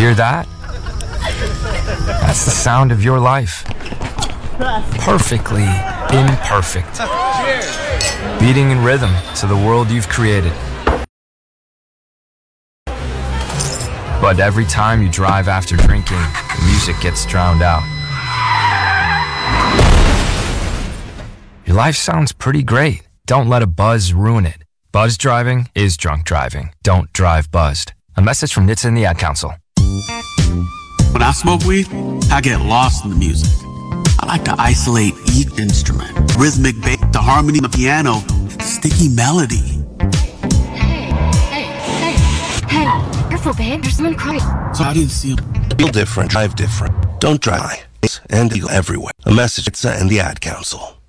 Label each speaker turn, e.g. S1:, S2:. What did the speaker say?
S1: Hear that? That's the sound of your life. Perfectly imperfect. Beating in rhythm to the world you've created. But every time you drive after drinking, the music gets drowned out. Your life sounds pretty great. Don't let a buzz ruin it. Buzz driving is drunk driving. Don't drive buzzed. A message from NHTSA and the Ad Council.
S2: When I smoke weed, I get lost in the music. I like to isolate each instrument. Rhythmic bass, the harmony of the piano, sticky melody.
S3: Hey, careful, babe. There's someone crying.
S2: So I didn't see him.
S4: Feel different, drive different. Don't drive. And you everywhere. A message NHTSA and the Ad Council.